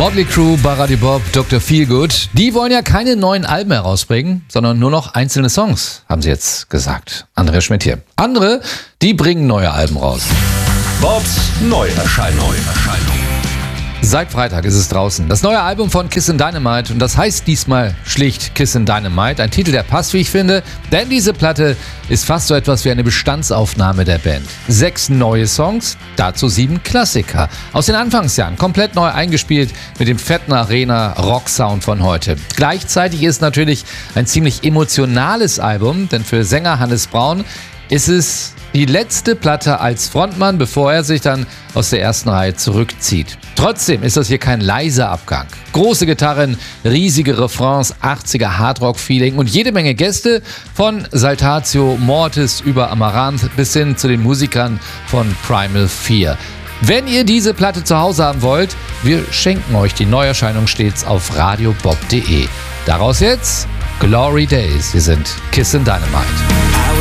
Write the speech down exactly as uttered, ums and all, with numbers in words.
Motley Crue, Baradi Bob, Doktor Feelgood, die wollen ja keine neuen Alben herausbringen, sondern nur noch einzelne Songs, haben sie jetzt gesagt. Andreas Schmidt hier. Andere, die bringen neue Alben raus. Bobs Neuerscheinung. Seit Freitag ist es draußen. Das neue Album von Kissin' Dynamite und das heißt diesmal schlicht Kissin' Dynamite. Ein Titel, der passt, wie ich finde, denn diese Platte ist fast so etwas wie eine Bestandsaufnahme der Band. Sechs neue Songs, dazu sieben Klassiker. Aus den Anfangsjahren, komplett neu eingespielt mit dem fetten Arena-Rock-Sound von heute. Gleichzeitig ist natürlich ein ziemlich emotionales Album, denn für Sänger Hannes Braun ist es die letzte Platte als Frontmann, bevor er sich dann aus der ersten Reihe zurückzieht. Trotzdem ist das hier kein leiser Abgang. Große Gitarren, riesige Refrains, achtziger Hardrock-Feeling und jede Menge Gäste von Saltatio Mortis über Amaranth bis hin zu den Musikern von Primal Fear. Wenn ihr diese Platte zu Hause haben wollt, wir schenken euch die Neuerscheinung stets auf radiobob punkt de. Daraus jetzt Glory Days. Wir sind Kissin' Dynamite.